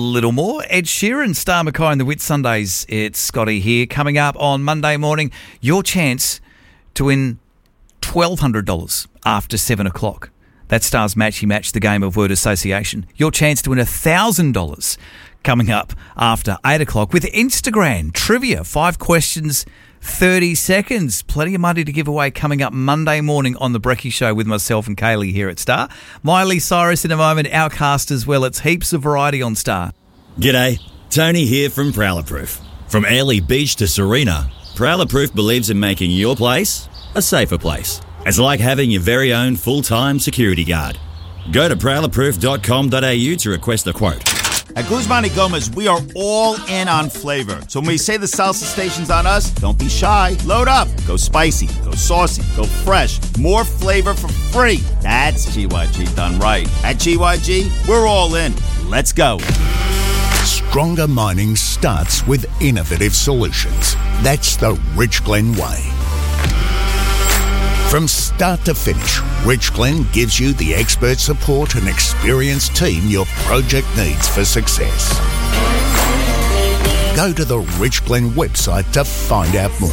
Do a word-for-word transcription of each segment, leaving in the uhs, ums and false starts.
little more. Ed Sheeran, Star Mackay and the Whitsundays. It's Scotty here. Coming up on Monday morning, your chance to win twelve hundred dollars after seven o'clock. That Stars Matchy Match, the game of word association. Your chance to win one thousand dollars coming up after eight o'clock with Instagram trivia. Five questions, thirty seconds. Plenty of money to give away coming up Monday morning on The Brekkie Show with myself and Kaylee here at Star. Miley Cyrus in a moment, our cast as well. It's heaps of variety on Star. G'day, Tony here from Prowler Proof. From Airlie Beach to Serena, Prowler Proof believes in making your place a safer place. It's like having your very own full-time security guard. Go to prowler proof dot com dot a u to request a quote. At Guzman y Gomez, we are all in on flavor. So when we say the salsa station's on us, don't be shy. Load up. Go spicy. Go saucy. Go fresh. More flavor for free. That's G Y G done right. At G Y G, we're all in. Let's go. Stronger mining starts with innovative solutions. That's the Rich Glen way. From start to finish, Rich Glen gives you the expert support and experienced team your project needs for success. Go to the Rich Glen website to find out more.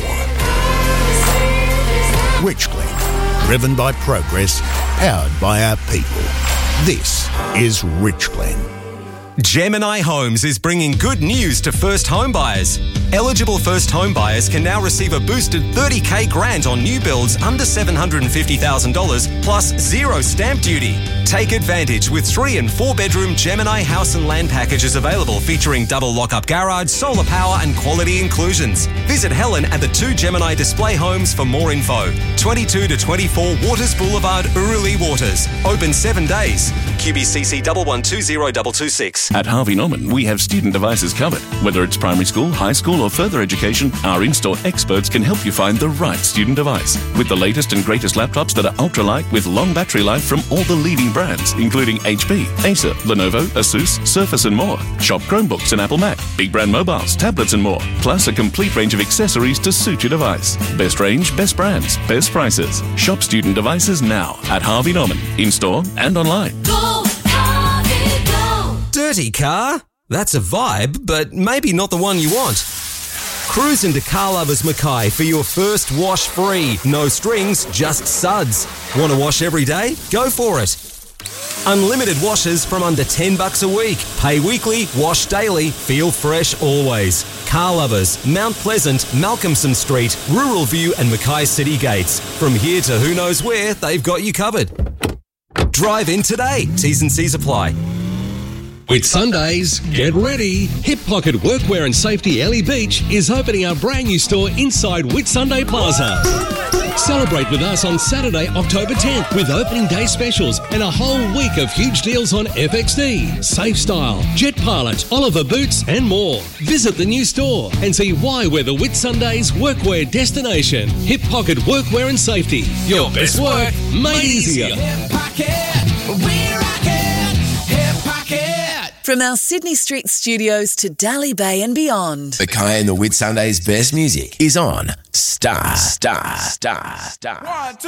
Rich Glen, driven by progress, powered by our people. This is Rich Glen. Gemini Homes is bringing good news to first home buyers. Eligible first home buyers can now receive a boosted thirty K grant on new builds under seven hundred fifty thousand dollars plus zero stamp duty. Take advantage with three and four bedroom Gemini house and land packages available featuring double lock-up garage, solar power and quality inclusions. Visit Helen at the two Gemini display homes for more info. twenty-two to twenty-four Waters Boulevard, Uruli Waters. Open seven days. Q B C C one one two zero two two six. At Harvey Norman, we have student devices covered. Whether it's primary school, high school or further education, our in-store experts can help you find the right student device. With the latest and greatest laptops that are ultra-light with long battery life from all the leading brands, including H P, Acer, Lenovo, Asus, Surface and more. Shop Chromebooks and Apple Mac, big brand mobiles, tablets and more. Plus a complete range of accessories to suit your device. Best range, best brands, best prices. Shop student devices now at Harvey Norman, in-store and online. Go, Harvey, go! Dirty car? That's a vibe, but maybe not the one you want. Cruise into Car Lovers Mackay for your first wash free. No strings, just suds. Want to wash every day? Go for it. Unlimited washes from under ten bucks a week. Pay weekly, wash daily, feel fresh always. Car Lovers, Mount Pleasant, Malcolmson Street, Rural View and Mackay City Gates. From here to who knows where, they've got you covered. Drive in today. T's and C's apply. Whitsundays, get ready. Hip Pocket Workwear and Safety Airlie Beach is opening our brand new store inside Whitsunday Plaza. Celebrate with us on Saturday, October tenth with opening day specials and a whole week of huge deals on F X D, Safe Style, Jet Pilot, Oliver Boots and more. Visit the new store and see why we're the Whitsundays workwear destination. Hip Pocket Workwear and Safety. Your, Your best work made easier. Hip Pocket, we rock it. Hip Pocket. From our Sydney Street studios to Dally Bay and beyond. Mackay and the Whitsundays' best music is on Star, Star, Star, Star. One, two.